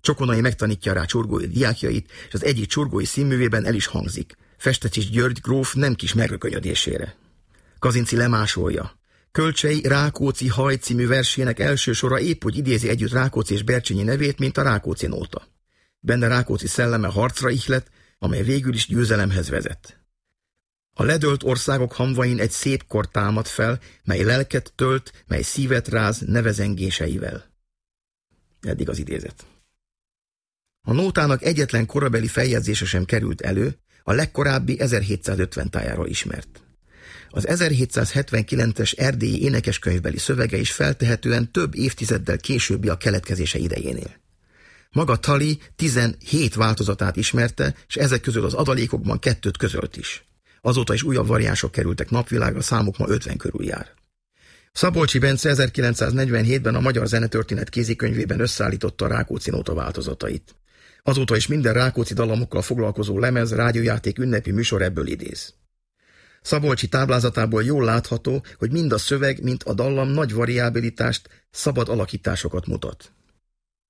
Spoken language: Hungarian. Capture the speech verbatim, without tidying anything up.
Csokonai megtanítja rá Csurgói diákjait, és az egyik csurgói színművében el is hangzik. Festetics György gróf nem kis megrökönyödésére. Kazinczy lemásolja. Kölcsey Rákóczi haj című versének első sora épp úgy idézi együtt Rákóczi és Bercsényi nevét, mint a Rákóczi nóta. Benne Rákóczi szelleme harcra ihlet, amely végül is győzelemhez vezet. A ledölt országok hamvain egy szép kor támad fel, mely lelket tölt, mely szívet ráz nevezengéseivel. Eddig az idézet. A nótának egyetlen korabeli feljegyzése sem került elő, a legkorábbi ezerhétszázötven tájáról ismert. Az ezerhétszázhetvenkilences erdélyi énekeskönyvbeli szövege is feltehetően több évtizeddel későbbi a keletkezése idejénél. Maga Thaly tizenhét változatát ismerte, és ezek közül az adalékokban kettőt közölt is. Azóta is újabb variánsok kerültek napvilágra, számuk ma ötven körül jár. Szabolcsy Bence ezerkilencszáznegyvenhétben a Magyar Zenetörténet kézikönyvében összeállította a Rákóczi nóta változatait. Azóta is minden Rákóczi dallamokkal foglalkozó lemez, rádiójáték, ünnepi műsor ebből idéz. Szabolcsy táblázatából jól látható, hogy mind a szöveg, mint a dallam nagy variabilitást, szabad alakításokat mutat.